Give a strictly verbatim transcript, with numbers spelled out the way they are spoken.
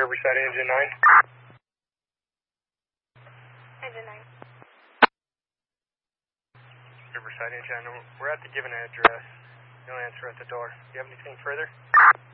Riverside Engine nine. Engine nine. Riverside Engine nine. We're at the given address. No answer at the door. Do you have anything further?